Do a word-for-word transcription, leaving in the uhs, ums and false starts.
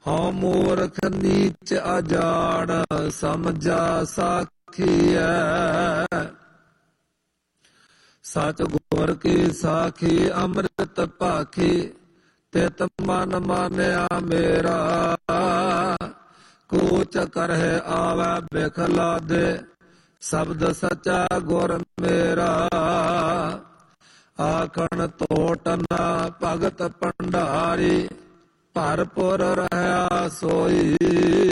ਹਉ ਮੂਰਖ ਨੀਚ ਅਜਾੜ ਸਮਝਾ ਸਾਖੀਐ। ਸਚ ਗੁਰ ਕੀ ਸਾਖੀ ਅੰਮ੍ਰਿਤ ਭਾਖੀ ਤਿਤ ਮਨ ਮਾਨਿਆ ਮੇਰਾ। ਕੂਚ ਕਰਹਿ ਆਵੈ ਬਿਖ ਲਾਦੇ ਸ਼ਬਦ ਸਚਾ ਗੁਰ ਮੇਰਾ। ਆਖਣ ਤੋਟ ਨਾ ਭਗਤ ਭੰਡਾਰੀ ਭਰਪੁਰ ਰਹਿਆ ਸੋਈ।